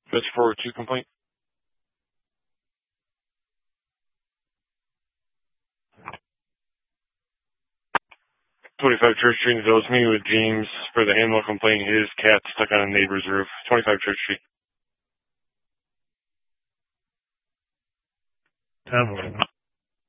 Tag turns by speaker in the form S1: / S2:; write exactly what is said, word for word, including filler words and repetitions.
S1: That's for two complaint. twenty-five Church Street in the Village, meeting with James for the animal complaint. His cat stuck on a neighbor's roof. twenty-five Church Street.
S2: ten eleven.